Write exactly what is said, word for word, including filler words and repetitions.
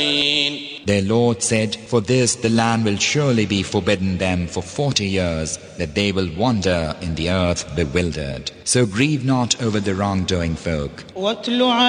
سنين. Their Lord said, for this the land will surely be forbidden them for forty years, that they will wander in the earth bewildered. So grieve not over the wrongdoing folk.